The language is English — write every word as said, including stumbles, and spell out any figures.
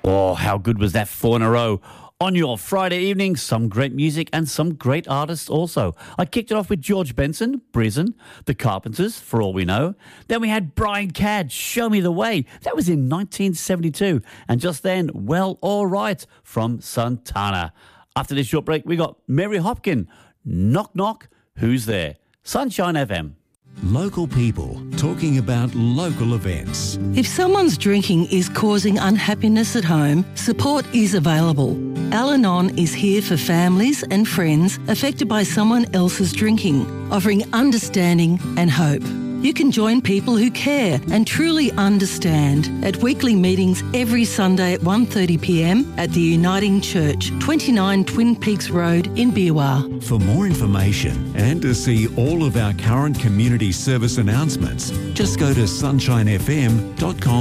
Oh, how good was that four in a row? On your Friday evening, some great music and some great artists also. I kicked it off with George Benson, Britain, The Carpenters, For All We Know. Then we had Brian Cadd, Show Me the Way. That was in nineteen seventy-two. And just then, Well, All Right, from Santana. After this short break, we got Mary Hopkin, Knock Knock, Who's There? Sunshine F M. Local people talking about local events. If someone's drinking is causing unhappiness at home, support is available. Al-Anon is here for families and friends affected by someone else's drinking, offering understanding and hope. You can join people who care and truly understand at weekly meetings every Sunday at one thirty p m at the Uniting Church, twenty-nine Twin Peaks Road in Beerwah. For more information and to see all of our current community service announcements, just go to sunshine f m dot com.